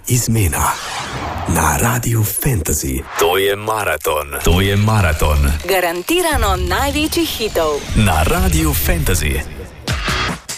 izmena. Na Radiu Fantasy. To je maraton. To je maraton. Garantirano največjih hitov. Na Radiu Fantasy.